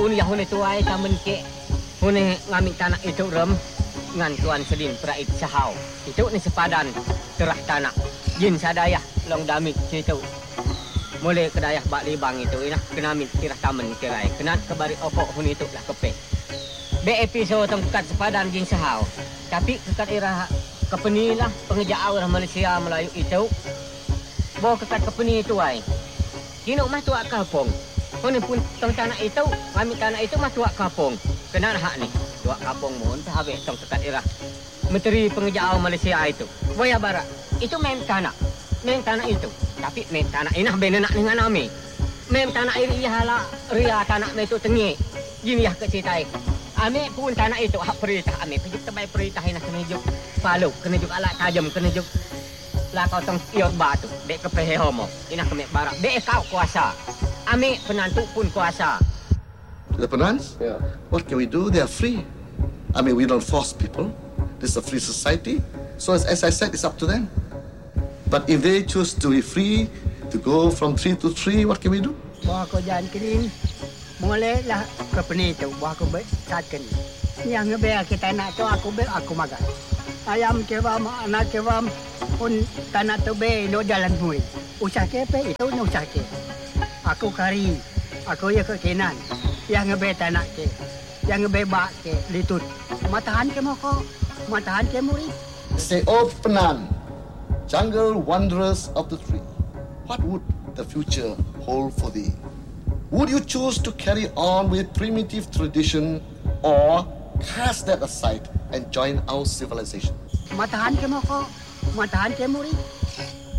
huni tuai tamen ke huni ngamik tanah itu rem ngan tuan sedin perait sahau. Itu ni sepadan terah tanah. Jin sadayah long damit situ. Mulai kedayah bak libang itu inah kenamit tirah tamen kirai. Kenat kebari opok huni itu lah kepe. Be episode tengkat sepadan jin sahau. Tapi kekat irah kepenilah pengejauh Malaysia Melayu itu. Bawa kekat kepeni itu ai. Kino mah tuak kampung. Huni pun tong tanah itu, kami tanah itu mah tuak kampung. Kenal hak ni. Tuak kampung mohon habis tong kekat irah Menteri Pengejauh Malaysia itu. Boya barat. Itu main tanah. Main tanah itu. Tapi main tanah inah benenak dengan kami. Main tanah iri hala ria tanah itu tengi. Jiniah ke citai. Ame pun tanah itu hak perintah ame. Pejuk terbaik perintah inah kena juk palu, kena juk alat tajam, kena juk lakau tong iot batu. Dek kepehe homo. Inah kemek barat. Dek kau kuasa. Ame penantu pun kuasa. The Penans? Yeah. What can we do? They are free. I mean, we don't force people. This is a free society. So as I said, it's up to them. But if they choose to be free, to go from 3 to 3, what can we do? Bawa ko jalan kering. Mulai lah ke peni tu. Bawa ko besatkan. Yang ngebel kita nak tu aku bel aku makan. Ayam kebam, anak kebam pun tanah tu be no jalan mui. Usah kepe itu no usah ke. Aku kari. Aku ya ke kenan. Yang ngebel tanah ke. Yang ngebel bak ke litut. Matahan ke moko. Matahan ke muri. Say, oh Penan, jungle wanderers of the tree, what would the future hold for thee? Would you choose to carry on with primitive tradition or cast that aside and join our civilization? Matahan ke moko. Matahan ke muri.